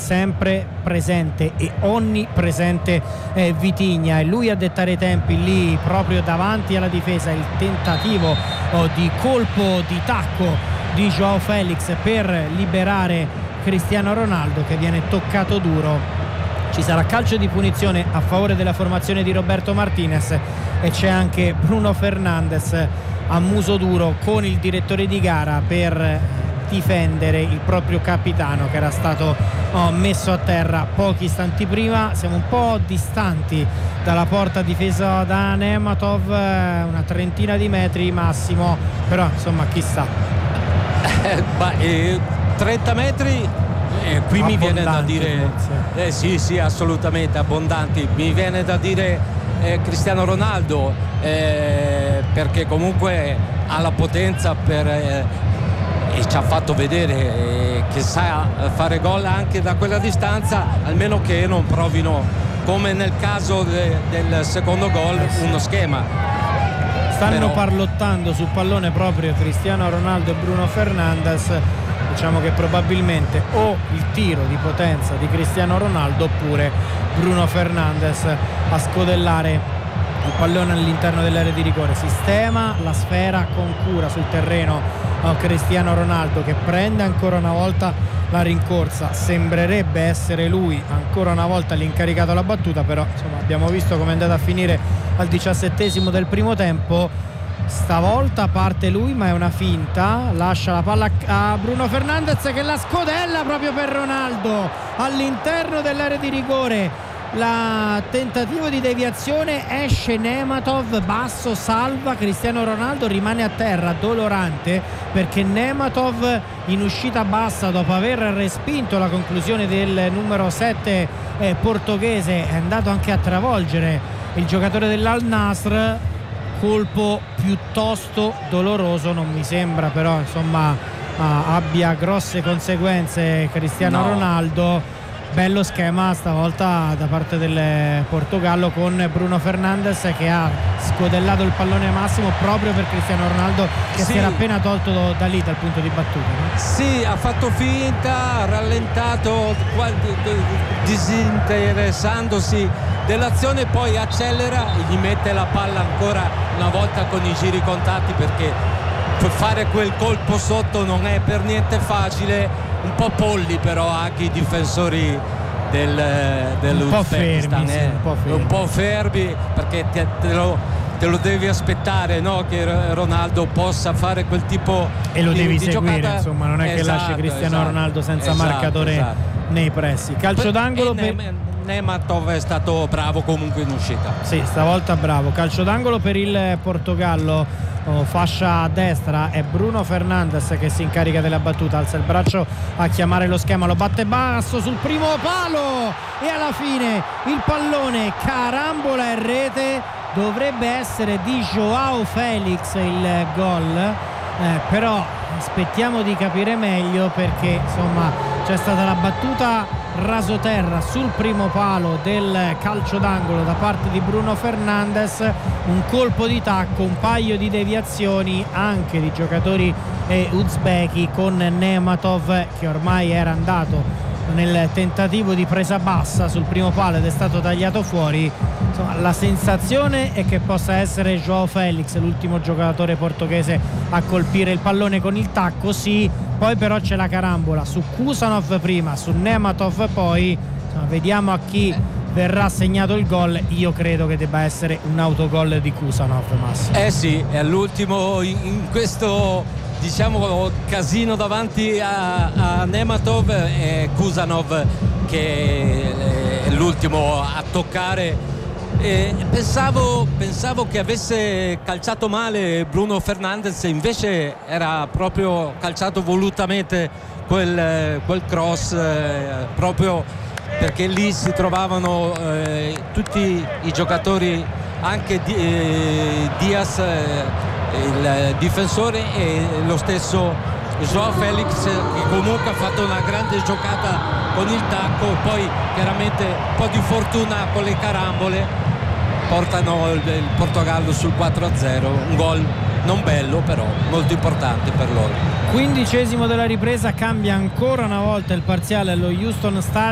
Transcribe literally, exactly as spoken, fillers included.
sempre presente e onnipresente eh, Vitinha, e lui a dettare i tempi lì proprio davanti alla difesa. Il tentativo oh, di colpo di tacco di Joao Felix per liberare Cristiano Ronaldo, che viene toccato duro. Ci sarà calcio di punizione a favore della formazione di Roberto Martinez e c'è anche Bruno Fernandes a muso duro con il direttore di gara per difendere il proprio capitano, che era stato oh, messo a terra pochi istanti prima. Siamo un po' distanti dalla porta difesa da Nematov, una trentina di metri massimo, però insomma chissà. Eh, bah, eh, trenta metri Eh, qui mi viene da dire eh, sì sì assolutamente abbondanti. Mi viene da dire eh, Cristiano Ronaldo, eh, perché comunque ha la potenza per eh, e ci ha fatto vedere eh, che sa fare gol anche da quella distanza, almeno che non provino, come nel caso de, del secondo gol, eh sì. uno schema. Stanno Però... parlottando sul pallone proprio Cristiano Ronaldo e Bruno Fernandes. Diciamo che probabilmente o il tiro di potenza di Cristiano Ronaldo oppure Bruno Fernandes a scodellare il pallone all'interno dell'area di rigore. Sistema la sfera con cura sul terreno a Cristiano Ronaldo, che prende ancora una volta la rincorsa. Sembrerebbe essere lui ancora una volta l'incaricato alla battuta, però insomma abbiamo visto come è andata a finire al diciassettesimo del primo tempo. Stavolta parte lui, ma è una finta, lascia la palla a Bruno Fernandes che la scodella proprio per Ronaldo all'interno dell'area di rigore. La tentativo di deviazione, esce Nematov, basso, salva Cristiano Ronaldo, rimane a terra dolorante perché Nematov in uscita bassa, dopo aver respinto la conclusione del numero sette eh, portoghese, è andato anche a travolgere il giocatore dell'Al Nassr. Colpo piuttosto doloroso, non mi sembra però insomma uh, abbia grosse conseguenze Cristiano no. Ronaldo. Bello schema stavolta da parte del Portogallo, con Bruno Fernandes che ha scodellato il pallone massimo proprio per Cristiano Ronaldo, che sì. si era appena tolto da lì dal punto di battuta, no? Sì, ha fatto finta, ha rallentato, disinteressandosi dell'azione, poi accelera e gli mette la palla ancora una volta con i giri contatti, perché per fare quel colpo sotto non è per niente facile. Un po' polli però anche i difensori del, dell'Uzbekistan, eh. un, po' un po' fermi, perché te, te, lo, te lo devi aspettare, no? Che Ronaldo possa fare quel tipo e lo di, devi di seguire giocata. Insomma non è esatto, che lasci Cristiano esatto, Ronaldo senza esatto, marcatore esatto. nei pressi. Calcio d'angolo per... per... Nematov è stato bravo comunque in uscita. Sì, stavolta bravo. Calcio d'angolo per il Portogallo, oh, fascia a destra, è Bruno Fernandes che si incarica della battuta, alza il braccio a chiamare lo schema, lo batte basso sul primo palo e alla fine il pallone carambola e rete. Dovrebbe essere di Joao Felix il gol, eh, però aspettiamo di capire meglio, perché insomma c'è stata la battuta rasoterra sul primo palo del calcio d'angolo da parte di Bruno Fernandes, un colpo di tacco, un paio di deviazioni anche di giocatori eh, uzbeki, con Nematov che ormai era andato nel tentativo di presa bassa sul primo palo ed è stato tagliato fuori. Insomma, la sensazione è che possa essere Joao Felix l'ultimo giocatore portoghese a colpire il pallone con il tacco, sì. Poi però c'è la carambola su Kusanov prima, su Nematov poi. Insomma, vediamo a chi verrà assegnato il gol. Io credo che debba essere un autogol di Kusanov, Massimo. Eh sì, è l'ultimo in questo, diciamo, casino davanti a, a Nematov, è Kusanov che è l'ultimo a toccare. E pensavo, pensavo che avesse calciato male Bruno Fernandes, invece era proprio calciato volutamente quel, quel cross, eh, proprio perché lì si trovavano eh, tutti i giocatori, anche di, eh, Diaz, eh, il difensore, e lo stesso Joao Felix, che comunque ha fatto una grande giocata con il tacco. Poi chiaramente un po' di fortuna con le carambole portano il, il Portogallo sul quattro a zero, un gol non bello però molto importante per loro. Quindicesimo della ripresa, cambia ancora una volta il parziale allo Houston Stadium.